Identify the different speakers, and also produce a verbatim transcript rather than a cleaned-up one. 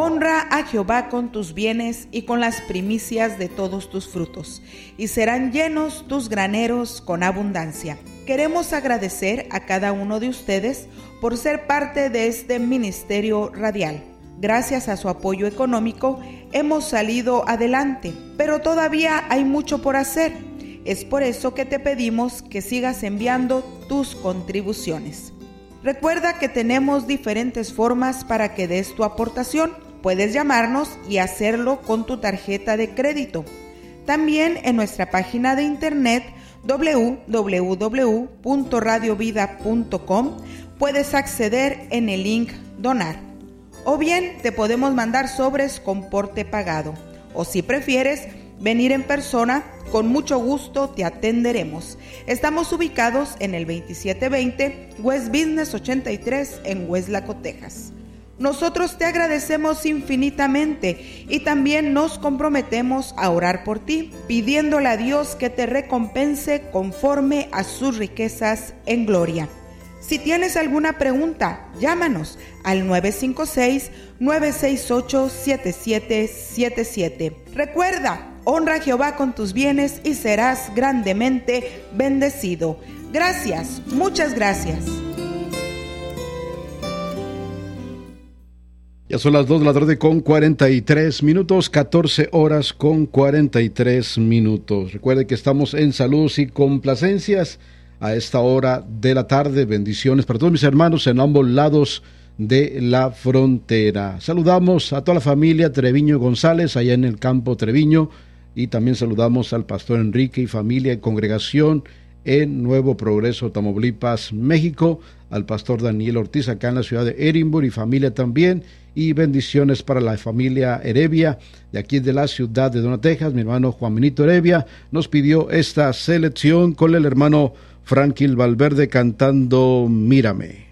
Speaker 1: Honra a Jehová con tus bienes y con las primicias de todos tus frutos, y serán llenos tus graneros con abundancia. Queremos agradecer a cada uno de ustedes por ser parte de este ministerio radial. Gracias a su apoyo económico hemos salido adelante, pero todavía hay mucho por hacer. Es por eso que te pedimos que sigas enviando tus contribuciones. Recuerda que tenemos diferentes formas para que des tu aportación. Puedes llamarnos y hacerlo con tu tarjeta de crédito. También en nuestra página de internet doble u doble u doble u punto radio vida punto com puedes acceder en el link Donar. O bien te podemos mandar sobres con porte pagado. O si prefieres venir en persona, con mucho gusto te atenderemos. Estamos ubicados en el veintisiete veinte West Business ochenta y tres en Weslaco, Texas. Nosotros te agradecemos infinitamente y también nos comprometemos a orar por ti, pidiéndole a Dios que te recompense conforme a sus riquezas en gloria. Si tienes alguna pregunta, llámanos al nueve cinco seis, nueve seis ocho, siete siete siete siete. Recuerda, honra a Jehová con tus bienes y serás grandemente bendecido. Gracias, muchas gracias.
Speaker 2: Ya son las dos de la tarde con cuarenta y tres minutos, catorce horas con cuarenta y tres minutos. Recuerde que estamos en Saludos y Complacencias a esta hora de la tarde. Bendiciones para todos mis hermanos en ambos lados de la frontera. Saludamos a toda la familia Treviño González allá en el campo Treviño, y también saludamos al pastor Enrique y familia y congregación en Nuevo Progreso, Tamaulipas, México, al pastor Daniel Ortiz acá en la ciudad de Edimburgo y familia también, y bendiciones para la familia Heredia de aquí de la ciudad de Dona, Texas. Mi hermano Juan Benito Heredia nos pidió esta selección con el hermano Franklin Valverde cantando Mírame.